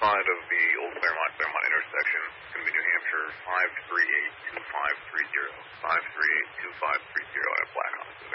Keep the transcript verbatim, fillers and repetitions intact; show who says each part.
Speaker 1: side of the Old Claremont Claremont intersection. It's going to be New Hampshire five three eight two five three zero. five three eight two five three zero at Black Hawk.